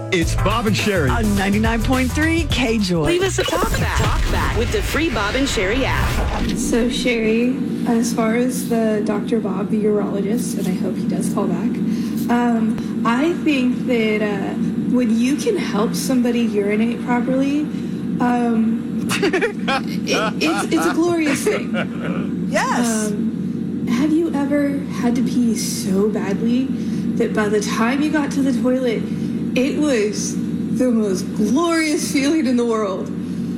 It's Bob and Sherry. On 99.3 K-Joy. Leave us a talk back with the free Bob and Sherry app. So, Sherry, as far as the Dr. Bob, the urologist, and I hope he does call back, I think that when you can help somebody urinate properly, it's a glorious thing. Yes. Have you ever had to pee so badly that by the time you got to the toilet, it was the most glorious feeling in the world?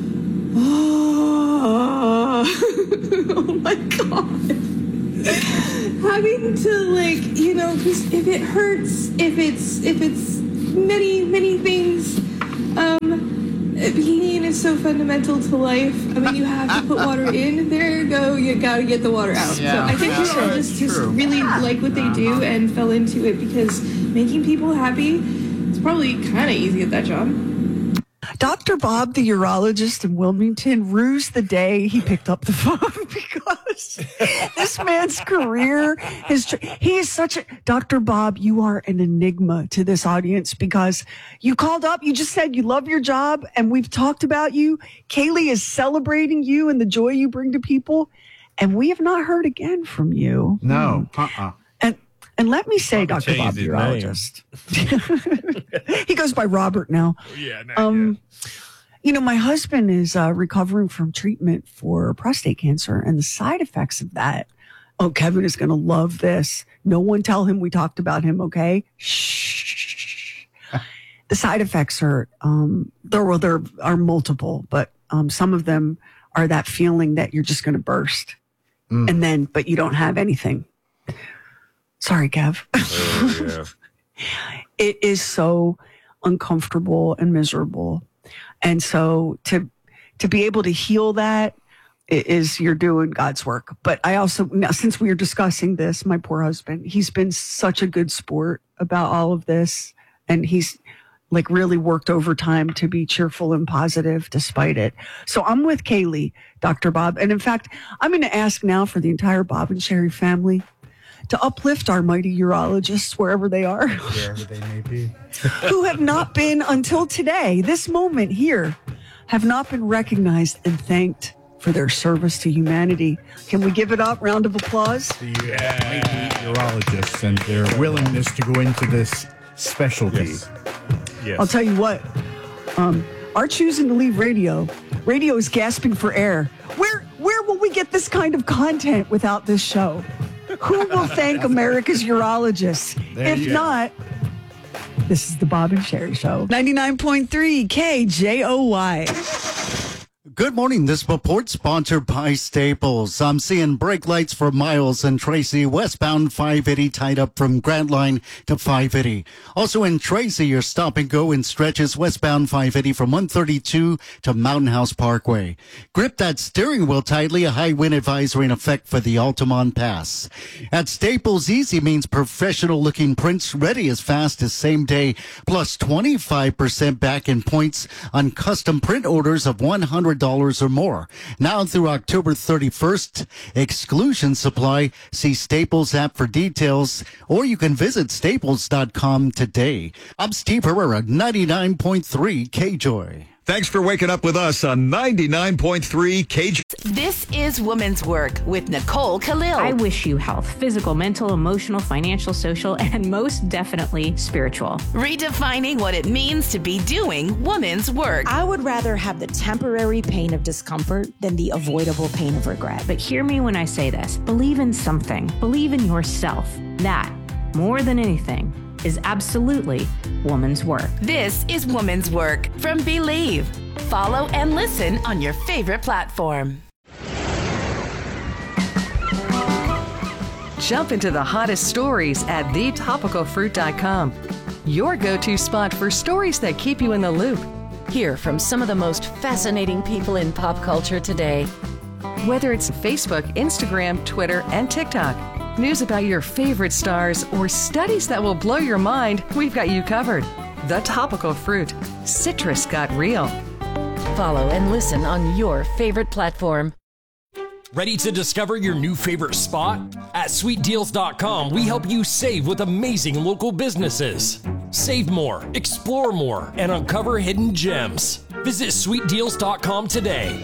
Oh, oh my God. Having to, because if it hurts, if it's many things, peeing is so fundamental to life. I mean, you have to put water in. There you go. You got to get the water out. Yeah. So I think urologists just really like what they do and fell into it because making people happy, it's probably kind of easy at that job. Dr. Bob, the urologist in Wilmington, rused the day he picked up the phone because this man's career, he is such a... Dr. Bob, you are an enigma to this audience because you called up, you just said you love your job, and we've talked about you. Kaylee is celebrating you and the joy you bring to people, and we have not heard again from you. No. And let me say, Dr. Bob, the urologist. He goes by Robert now. Yeah. My husband is recovering from treatment for prostate cancer, and the side effects of that. Oh, Kevin is going to love this. No one tell him we talked about him, okay? Shh. The side effects are there are multiple, but some of them are that feeling that you're just going to burst, but you don't have anything. Sorry, Kev. It is so uncomfortable and miserable. And so to be able to heal that is you're doing God's work. But I also, now, since we are discussing this, my poor husband, he's been such a good sport about all of this. And he's really worked overtime to be cheerful and positive despite it. So I'm with Kaylee, Dr. Bob. And in fact, I'm going to ask now for the entire Bob and Sherry family to uplift our mighty urologists wherever they are. Wherever they may be. Who have not been, until today, this moment here, have not been recognized and thanked for their service to humanity. Can we give it up? Round of applause. The mighty urologists and their willingness to go into this specialty. Yes. I'll tell you what, our choosing to leave radio is gasping for air. Where will we get this kind of content without this show? Who will thank America's urologists? If not, this is the Bob and Sherry Show. 99.3 KJOY. Good morning. This report sponsored by Staples. I'm seeing brake lights for Miles and Tracy, westbound 580 tied up from Grant Line to 580. Also in Tracy, your stop and go in stretches westbound 580 from 132 to Mountain House Parkway. Grip that steering wheel tightly. A high wind advisory in effect for the Altamont Pass. At Staples, easy means professional looking prints ready as fast as same day, plus 25% back in points on custom print orders of $100 or more. Now through October 31st, exclusion supply. See Staples app for details, or you can visit staples.com today. I'm Steve Herrera, 99.3 KJOY. Thanks for waking up with us on 99.3 KJ. This is Women's Work with Nicole Khalil. I wish you health, physical, mental, emotional, financial, social, and most definitely spiritual. Redefining what it means to be doing women's work. I would rather have the temporary pain of discomfort than the avoidable pain of regret. But hear me when I say this. Believe in something. Believe in yourself. That, more than anything, is absolutely woman's work. This is Woman's Work from Believe. Follow and listen on your favorite platform. Jump into the hottest stories at thetopicalfruit.com. Your go-to spot for stories that keep you in the loop. Hear from some of the most fascinating people in pop culture today. Whether it's Facebook, Instagram, Twitter, and TikTok, news about your favorite stars, or studies that will blow your mind, we've got you covered. The Topical Fruit. Citrus got real. Follow and listen on your favorite platform. Ready to discover your new favorite spot? At sweetdeals.com, we help you save with amazing local businesses. Save more, explore more, and uncover hidden gems. Visit sweetdeals.com today.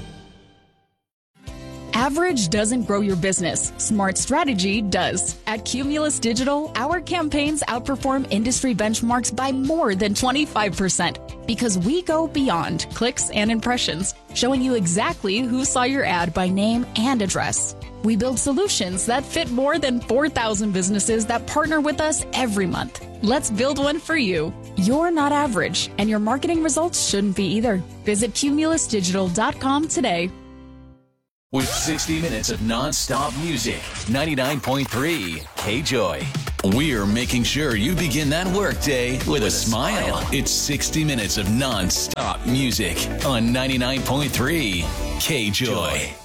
Average doesn't grow your business. Smart strategy does. At Cumulus Digital, our campaigns outperform industry benchmarks by more than 25% because we go beyond clicks and impressions, showing you exactly who saw your ad by name and address. We build solutions that fit more than 4,000 businesses that partner with us every month. Let's build one for you. You're not average, and your marketing results shouldn't be either. Visit cumulusdigital.com today. With 60 minutes of non-stop music, 99.3 K-Joy. We're making sure you begin that workday with a smile. It's 60 minutes of non-stop music on 99.3 K-Joy.